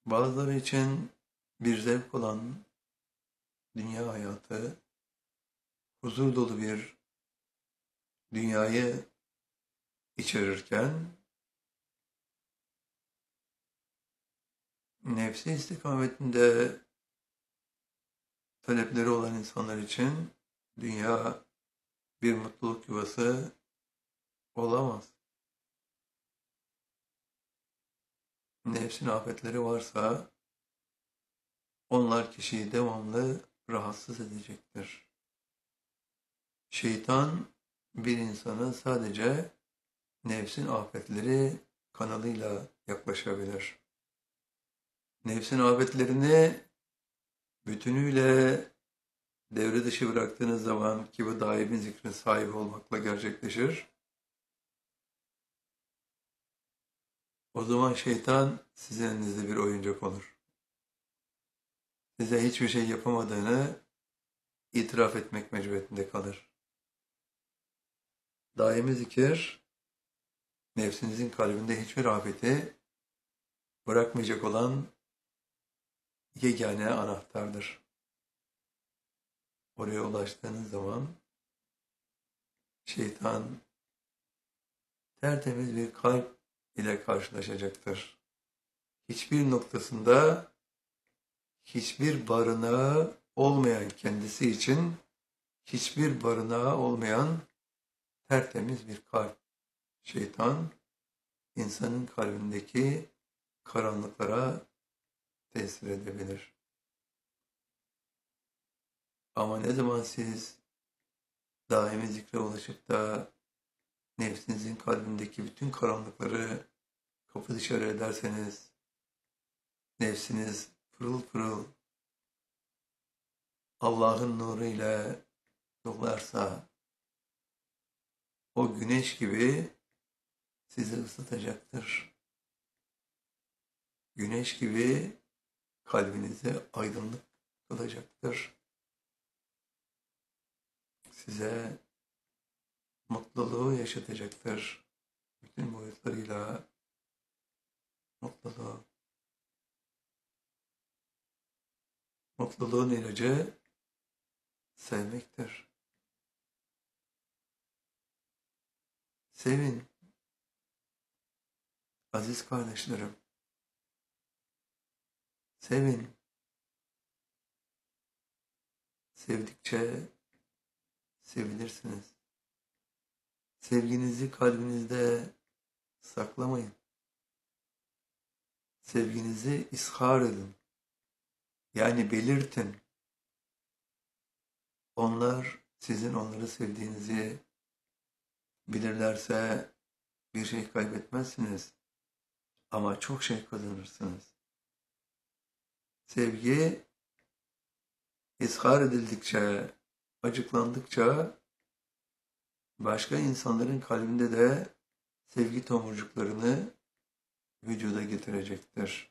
Bazıları için bir zevk olan dünya hayatı, huzur dolu bir dünyayı içerirken, nefsi istikametinde talepleri olan insanlar için dünya bir mutluluk yuvası olamaz. Nefsin afetleri varsa onlar kişiyi devamlı rahatsız edecektir. Şeytan bir insana sadece nefsin afetleri kanalıyla yaklaşabilir. Nefsin afetlerini bütünüyle devre dışı bıraktığınız zaman ki bu daimi zikrin sahibi olmakla gerçekleşir. O zaman şeytan sizin elinizde bir oyuncak olur. Size hiçbir şey yapamadığını itiraf etmek mecburiyetinde kalır. Daimi zikir, nefsinizin kalbinde hiçbir afeti bırakmayacak olan yegane anahtardır. Oraya ulaştığınız zaman şeytan tertemiz bir kalp ile karşılaşacaktır. Hiçbir noktasında hiçbir barınağı olmayan kendisi için hiçbir barınağı olmayan tertemiz bir kalp. Şeytan insanın kalbindeki karanlıklara tesir edebilir. Ama ne zaman siz daimi zikre ulaşıp da nefsinizin kalbindeki bütün karanlıkları kapı dışarı ederseniz, nefsiniz pırıl pırıl Allah'ın nuru ile dolarsa, o güneş gibi sizi ısıtacaktır. Güneş gibi kalbinize aydınlık kılacaktır. Size mutluluğu yaşatacaktır. Bütün boyutlarıyla mutluluğu. Mutluluğun ilacı sevmektir. Sevin, aziz kardeşlerim. Sevin. Sevdikçe sevilirsiniz. Sevginizi kalbinizde saklamayın. Sevginizi ishar edin. Yani belirtin. Onlar sizin onları sevdiğinizi bilirlerse bir şey kaybetmezsiniz. Ama çok şey kazanırsınız. Sevgi ishar edildikçe, acıklandıkça başka insanların kalbinde de sevgi tomurcuklarını vücuda getirecektir.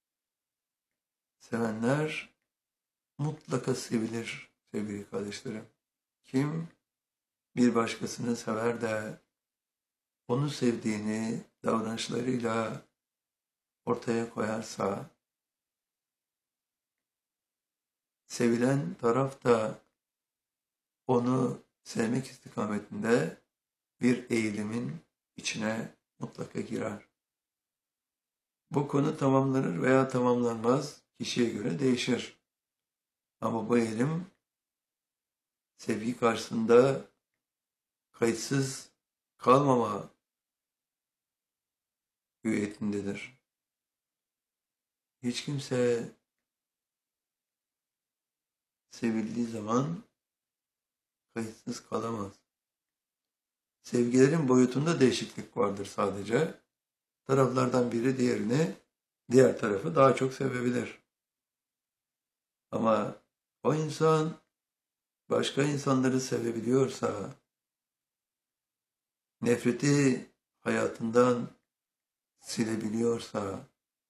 Sevenler mutlaka sevilir sevgili kardeşlerim. Kim bir başkasını sever de onu sevdiğini davranışlarıyla ortaya koyarsa, sevilen taraf da onu sevmek istikametinde bir eğilimin içine mutlaka girer. Bu konu tamamlanır veya tamamlanmaz, kişiye göre değişir. Ama bu eğilim sevgi karşısında kayıtsız kalmama hüviyetindedir. Hiç kimse sevildiği zaman kayıtsız kalamaz. Sevgilerin boyutunda değişiklik vardır sadece. Taraflardan biri diğer tarafı daha çok sevebilir. Ama o insan başka insanları sevebiliyorsa, nefreti hayatından silebiliyorsa,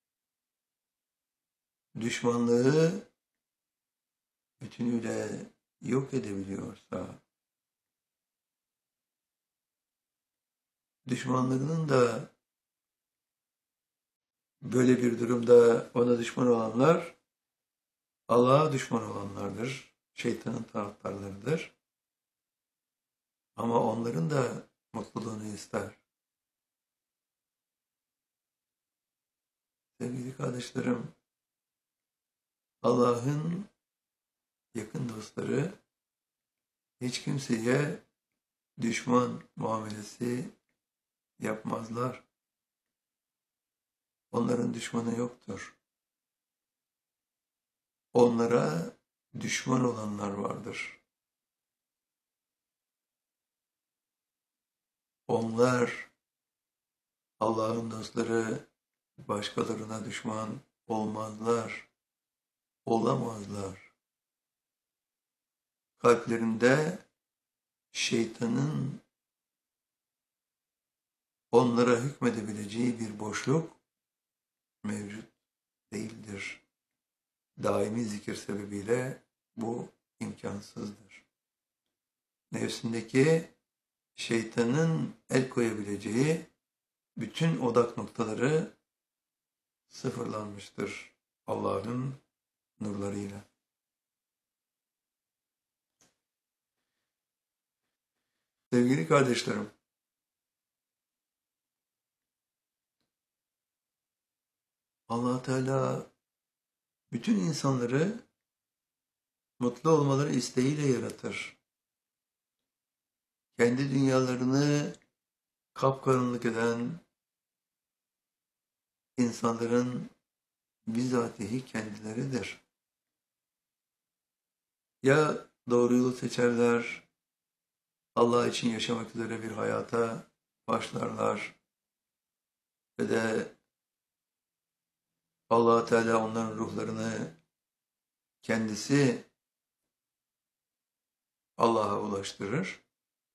düşmanlığı bütünüyle yok edebiliyorsa, düşmanlığının da Böyle bir durumda ona düşman olanlar Allah'a düşman olanlardır. Şeytanın taraftarlarıdır. Ama onların da mutluluğunu ister. Sevgili kardeşlerim, Allah'ın yakın dostları hiç kimseye düşman muamelesi yapmazlar. Onların düşmanı yoktur. Onlara düşman olanlar vardır. Onlar, Allah'ın dostları, başkalarına düşman olmazlar, olamazlar. Kalplerinde şeytanın onlara hükmedebileceği bir boşluk mevcut değildir. Daimi zikir sebebiyle bu imkansızdır. Nefsindeki şeytanın el koyabileceği bütün odak noktaları sıfırlanmıştır Allah'ın nurlarıyla. Sevgili kardeşlerim, Allah Teala bütün insanları mutlu olmaları isteğiyle yaratır. Kendi dünyalarını kapkaranlık eden insanların bizatihi kendileridir. Ya doğru yolu seçerler, Allah için yaşamak üzere bir hayata başlarlar ve de Allah Teala onların ruhlarını kendisi Allah'a ulaştırır.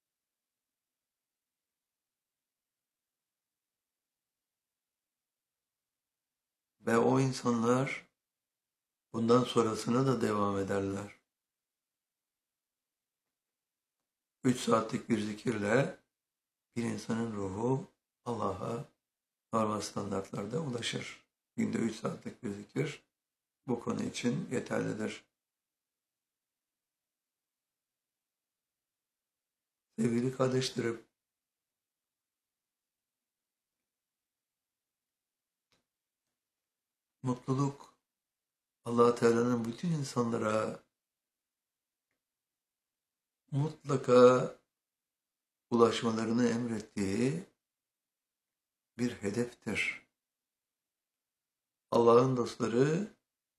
Ve o insanlar bundan sonrasına da devam ederler. 3 saatlik bir zikirle bir insanın ruhu Allah'a normal standartlarda ulaşır. Günde 3 saatlik bir zikir bu konu için yeterlidir. Sevgili kardeşlerim, mutluluk Allah Teala'nın bütün insanlara mutlaka ulaşmalarını emrettiği bir hedeftir. Allah'ın dostları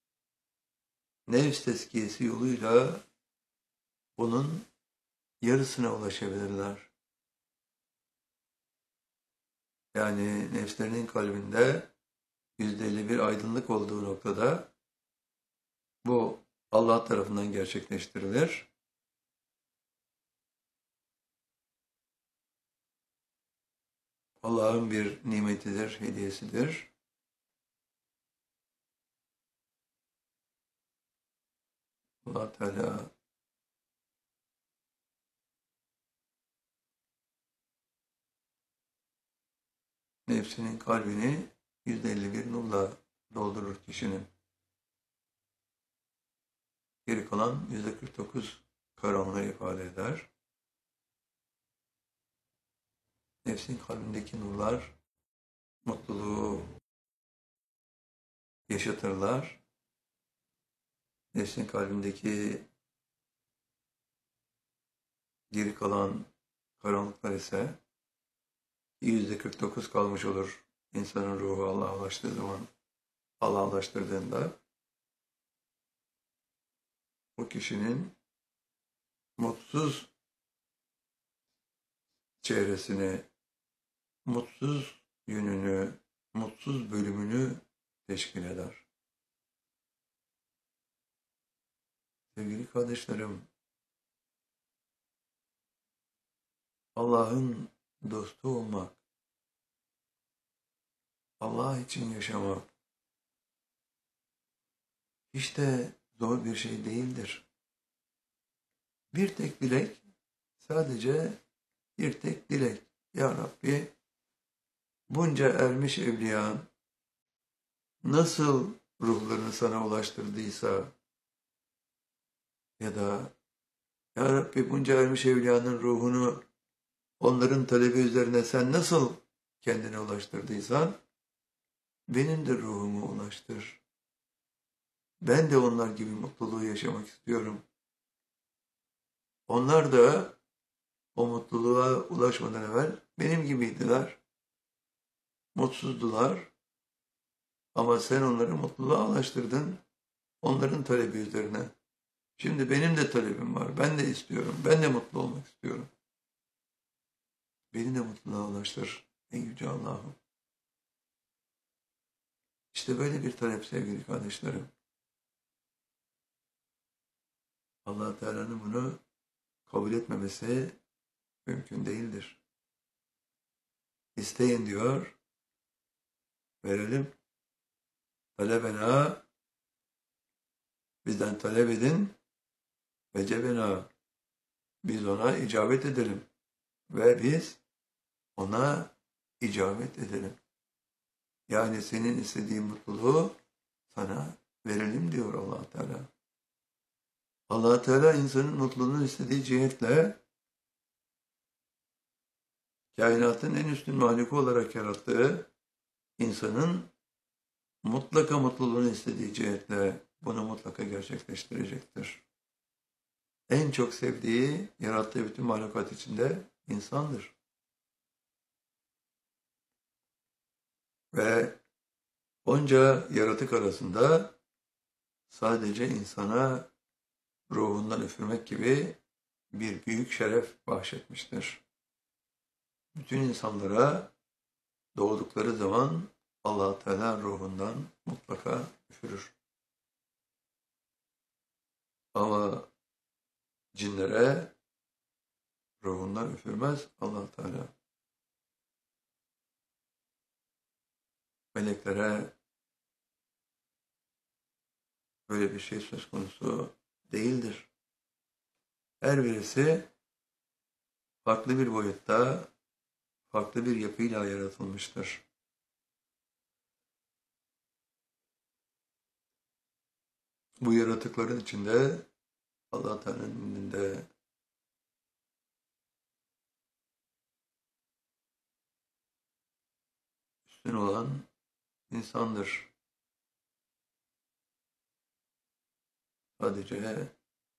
nefs tezkiyesi yoluyla bunun yarısına ulaşabilirler. Yani nefslerinin kalbinde %51 aydınlık olduğu noktada bu Allah tarafından gerçekleştirilir. Allah'ın bir nimetidir, hediyesidir. Allah Teala nefsinin kalbini %51 nurla doldurur kişinin. Geri kalan %49 karanlığı ifade eder. Nefsin kalbindeki nurlar mutluluğu yaşatırlar. Nefsin kalbindeki geri kalan karanlıklar ise %49 kalmış olur. İnsanın ruhu Allah'a ulaştığı zaman, Allah'a ulaştırdığında o kişinin mutsuz çehresini, mutsuz yönünü, mutsuz bölümünü teşkil eder. Sevgili kardeşlerim, Allah'ın dostu olmak, Allah için yaşamak hiç de zor bir şey değildir. Bir tek dilek, sadece bir tek dilek. Ya Rabbi, bunca ermiş evliyan, nasıl ruhlarını sana ulaştırdıysa ya da Ya Rabbi bunca ermiş evliyanın ruhunu onların talebi üzerine sen nasıl kendine ulaştırdıysan benim de ruhumu ulaştır. Ben de onlar gibi mutluluğu yaşamak istiyorum. Onlar da o mutluluğa ulaşmadan evvel benim gibiydiler. Mutsuzdular ama sen onları mutluluğa ulaştırdın onların talebi üzerine. Şimdi benim de talebim var. Ben de istiyorum. Ben de mutlu olmak istiyorum. Beni de mutluluğa ulaştır ey yüce Allah'ım. İşte böyle bir talep sevgili kardeşlerim. Allah Teala'nın bunu kabul etmemesi mümkün değildir. İsteyin diyor, verelim. Talebena, bizden talep edin. Vecebena, biz ona icabet edelim. Ve biz ona icabet edelim. Yani senin istediğin mutluluğu sana verelim diyor Allah Teala. Allah Teala insanın mutluluğunu istediği cihetle kainatın en üstün mahluku olarak yarattığı insanın mutlaka mutluluğunu istediği cihetle bunu mutlaka gerçekleştirecektir. En çok sevdiği, yarattığı bütün mahlukat içinde insandır. Ve onca yaratık arasında sadece insana ruhundan üfürmek gibi bir büyük şeref bahşetmiştir. Bütün insanlara doğdukları zaman Allah Teala ruhundan mutlaka üfürür. Ama cinlere ruhundan üfürmez Allah Teala. Meleklere böyle bir şey söz konusu değildir. Her birisi farklı bir boyutta, farklı bir yapıyla yaratılmıştır. Bu yaratıkların içinde Allah Teala'nın indinde üstün olan insandır. Sadece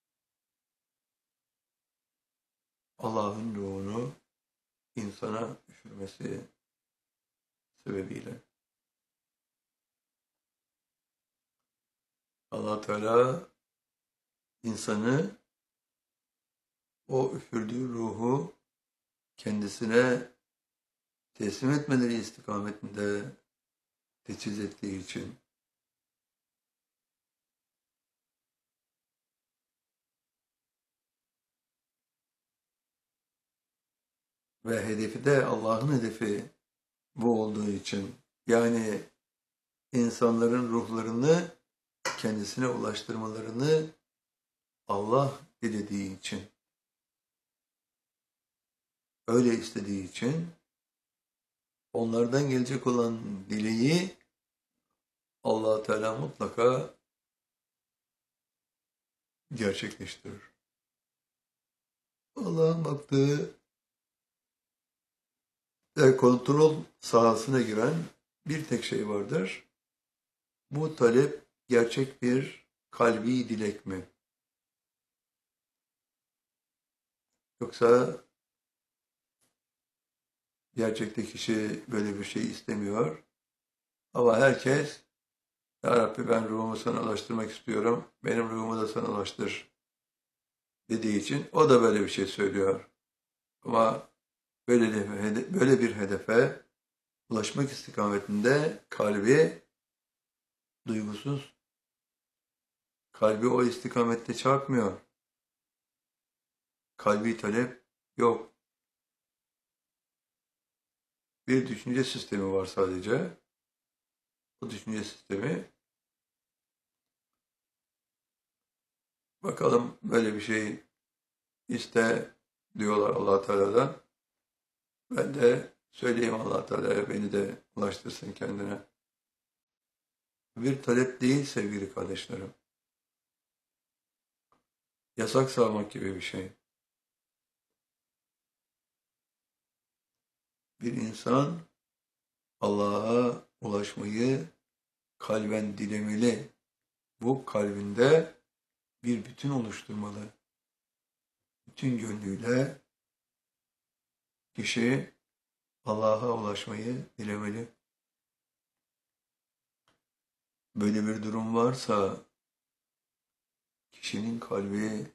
Allah'ın ruhunu insana üfürmesi sebebiyle. Allah Teala insanı o üfürdüğü ruhu kendisine teslim etmeleri istikametinde teçhiz ettiği için ve hedefi de Allah'ın hedefi bu olduğu için yani insanların ruhlarını kendisine ulaştırmalarını Allah dilediği için öyle istediği için onlardan gelecek olan dileği Allah Teala mutlaka gerçekleştirir. Allah'ın baktığı ve kontrol sahasına giren bir tek şey vardır. Bu talep gerçek bir kalbi dilek mi? Yoksa gerçekte kişi böyle bir şey istemiyor. Ama herkes Ya Rabbi ben ruhumu sana ulaştırmak istiyorum. Benim ruhumu da sana ulaştır dediği için o da böyle bir şey söylüyor. Ama böyle bir hedefe ulaşmak istikametinde kalbi duygusuz. Kalbi o istikamette çarpmıyor. Kalbi talep yok. Bir düşünce sistemi var sadece. O düşünce sistemi bakalım böyle bir şey iste diyorlar Allah Teala'dan. Ben de söyleyeyim Allah Teala'ya beni de ulaştırsın kendine. Bir talep değil sevgili kardeşlerim. Yasak sağlamak gibi bir şey. Bir insan Allah'a ulaşmayı kalben dilemeli. Bu kalbinde bir bütün oluşturmalı. Bütün gönlüyle kişi Allah'a ulaşmayı dilemeli. Böyle bir durum varsa kişinin kalbi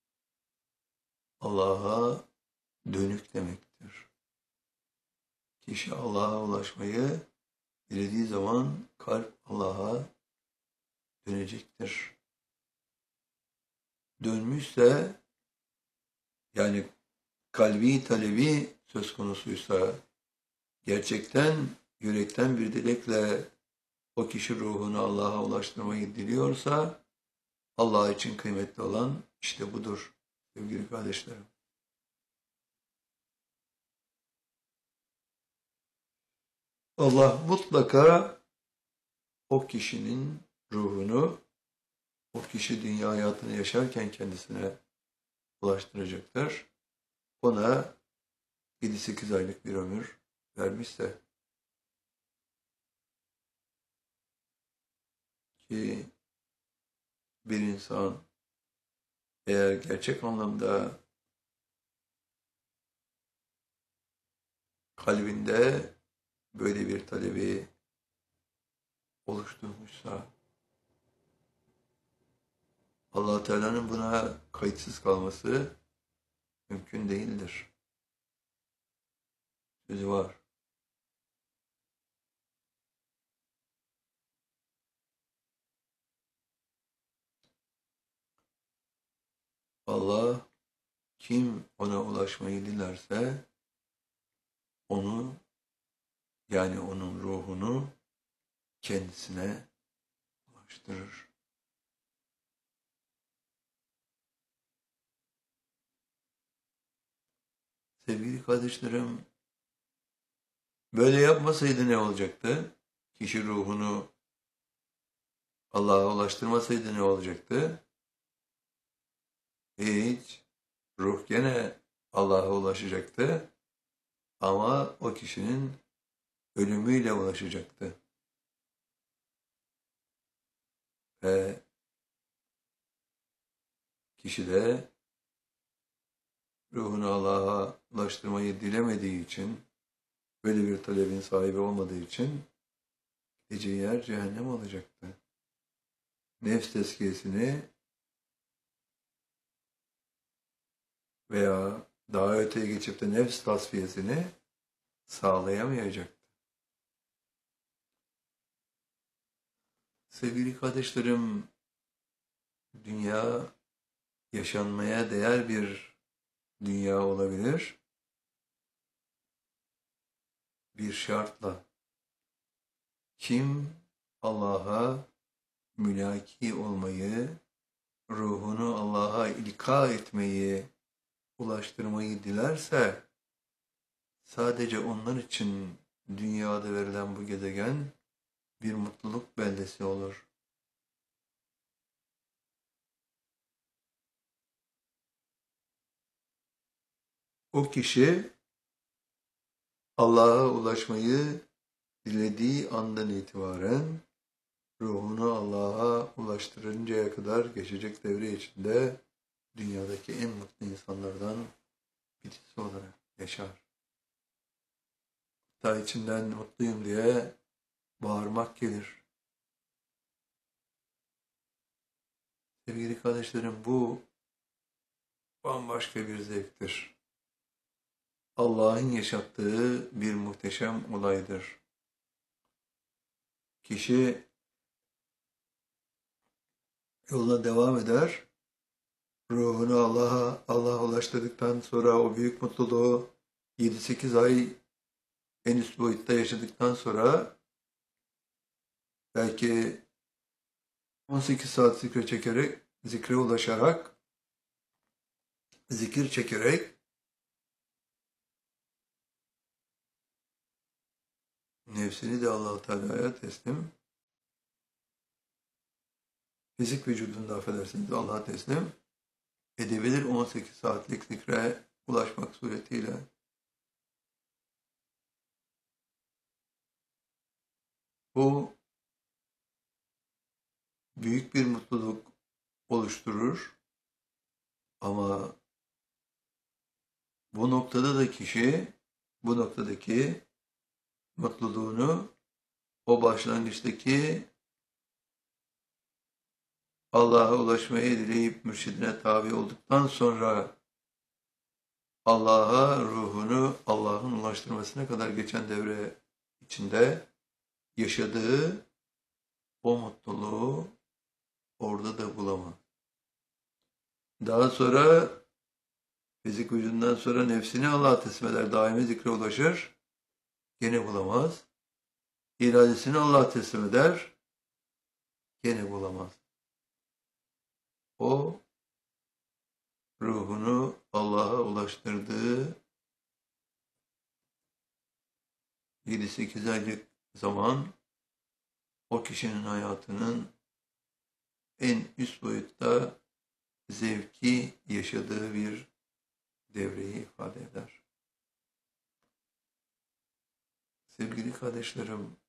Allah'a dönük demektir. Kişi Allah'a ulaşmayı dilediği zaman kalp Allah'a dönecektir. Dönmüşse, yani kalbi talebi söz konusuysa, gerçekten yürekten bir dilekle o kişi ruhunu Allah'a ulaştırmayı diliyorsa, Allah için kıymetli olan işte budur sevgili kardeşlerim. Allah mutlaka o kişinin ruhunu, o kişi dünya hayatını yaşarken kendisine ulaştıracaktır. Ona 7-8 aylık bir ömür vermişse, ki bir insan eğer gerçek anlamda kalbinde böyle bir talebi oluşturmuşsa, Allah Teala'nın buna kayıtsız kalması mümkün değildir. Sözü var. Allah kim ona ulaşmayı dilerse onu, yani onun ruhunu kendisine ulaştırır. Sevgili kardeşlerim, böyle yapmasaydı ne olacaktı? Kişi ruhunu Allah'a ulaştırmasaydı ne olacaktı? Hiç. Ruh gene Allah'a ulaşacaktı ama o kişinin ölümüyle ulaşacaktı. Ve kişi de ruhunu Allah'a ulaştırmayı dilemediği için, böyle bir talebin sahibi olmadığı için gideceği yer cehennem olacaktı. Nefs tezkiyesini veya daha öteye geçip de nefs tasfiyesini sağlayamayacaktı. Sevgili kardeşlerim, dünya yaşanmaya değer bir dünya olabilir. Bir şartla, kim Allah'a mülaki olmayı, ruhunu Allah'a ilka etmeyi, ulaştırmayı dilerse, sadece onlar için dünyada verilen bu gezegen bir mutluluk beldesi olur. O kişi Allah'a ulaşmayı dilediği andan itibaren ruhunu Allah'a ulaştırıncaya kadar geçecek devre içinde dünyadaki en mutlu insanlardan birisi olarak yaşar. Hatta içinden mutluyum diye bağırmak gelir. Sevgili kardeşlerim, bu bambaşka bir zevktir. Allah'ın yaşattığı bir muhteşem olaydır. Kişi yoluna devam eder, ruhunu Allah'a ulaştırdıktan sonra o büyük mutluluğu 7-8 ay en üst boyutta yaşadıktan sonra belki 18 saat zikre ulaşarak, zikir çekerek nefsini de Allah-u Teala'ya teslim fizik vücudunda affedersiniz Allah'a teslim edebilir 18 saatlik zikre ulaşmak suretiyle. Bu büyük bir mutluluk oluşturur ama bu noktada da kişi bu noktadaki mutluluğunu o başlangıçtaki Allah'a ulaşmayı dileyip mürşidine tabi olduktan sonra Allah'a ruhunu Allah'ın ulaştırmasına kadar geçen devre içinde yaşadığı o mutluluğu orada da bulamaz. Daha sonra fizik vücudundan sonra nefsini Allah'a teslim eder, daimi zikre ulaşır, gene bulamaz. İradesini Allah'a teslim eder, gene bulamaz. O ruhunu Allah'a ulaştırdığı 7-8 aylık zaman o kişinin hayatının en üst boyutta zevki yaşadığı bir devreyi ifade eder. Sevgili kardeşlerim,